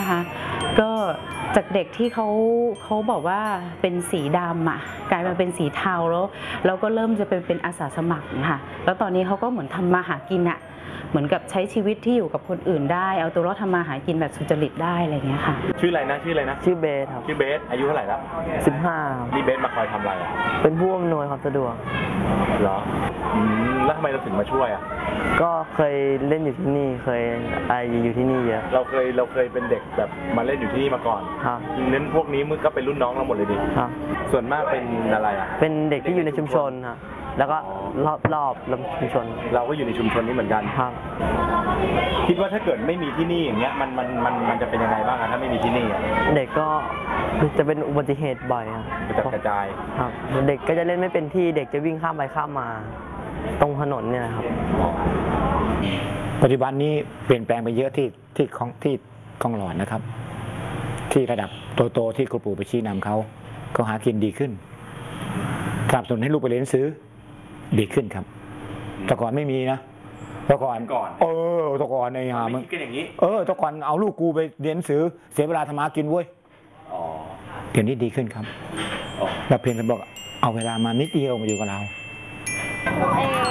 นะคะก็จากเด็กที่เขาบอกว่าเป็นสีดำอ่ะกลายมาเป็นสีเทาแล้วก็เริ่มจะเป็นอาสาสมัครค่ะแล้วตอนนี้เขาก็เหมือนทำมาหากินอ่ะเหมือนกับใช้ชีวิตที่อยู่กับคนอื่นได้เอาตัวรอดทำมาหากินแบบสุจริตได้อะไรอย่างเงี้ยค่ะชื่ออะไรนะชื่อเบสครับชื่อเบสอายุเท่าไหร่แล้ว 15 นี่เบสมาคอยทำอะไรอ่ะเป็นผู้อำนวยความสะดวกเหรอแล้วทำไมเราถึงมาช่วยอ่ะก็เคยเล่นอยู่ที่นี่เคยอยู่ที่นี่เยอะเราเคยเป็นเด็กแบบมาเล่นอยู่ที่นี่มาก่อนครับเน้นพวกนี้มึงก็เป็นรุ่นน้องเราหมดเลยดิครับส่วนมากเป็นอะไรอ่ะเป็นเด็กที่อยู่ในชุมชนครับแล้วก็รอบชุมชนเราก็อยู่ในชุมชนนี้เหมือนกันครับคิดว่าถ้าเกิดไม่มีที่นี่อย่างเงี้ยมันจะเป็นยังไงบ้างถ้าไม่มีที่นี่เด็กก็จะเป็นอุบัติเหตุบ่อยครับกระจายครับเด็กก็จะเล่นไม่เป็นที่เด็กจะวิ่งข้ามไปข้ามมาตรงถนนเนี่ยครับปัจจุบันนี้เปลี่ยนแปลงไปเยอะที่คลองหลอดนะครับที่ระดับโตที่ครูปู่ไปชี้นำเขาหากินดีขึ้นสนับสนุนให้ลูกไปเรียนหนังสือดีขึ้นครับแต่ก่อนไม่มีนะแต่ก่อนแต่ก่อนไอ้ห่ามึงแต่ก่อนเอาลูกกูไปเรียนหนังสือเสียเวลาทำมากินเว้ยเดี๋ยวนี้ดีขึ้นครับแล้วเพียงแต่บอกเอาเวลามานิดเดียวมาอยู่กับเรา